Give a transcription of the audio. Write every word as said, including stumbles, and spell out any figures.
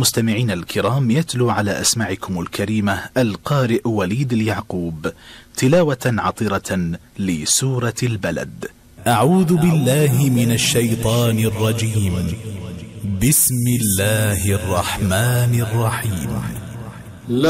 مستمعين الكرام، يتلو على أسماعكم الكريمة القارئ وليد اليعقوب تلاوة عطرة لسورة البلد. أعوذ بالله من الشيطان الرجيم. بسم الله الرحمن الرحيم.